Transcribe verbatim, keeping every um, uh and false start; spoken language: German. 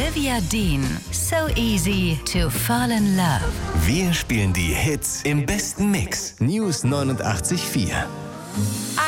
Olivia Dean, So Easy to Fall in Love. Wir spielen die Hits im besten Mix. News neunundachtzig Komma vier.